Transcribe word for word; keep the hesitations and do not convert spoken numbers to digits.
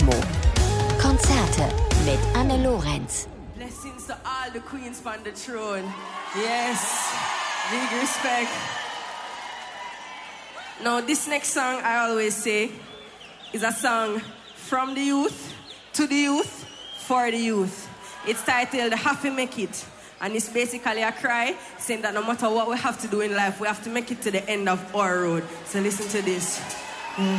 Cosmo. Konzerte mit Anne Lorenz. Blessings to all the queens on the throne. Yes, big respect. Now, this next song, I always say, is a song from the youth, to the youth, for the youth. It's titled Have to Make It. And it's basically a cry saying that no matter what we have to do in life, we have to make it to the end of our road. So listen to this.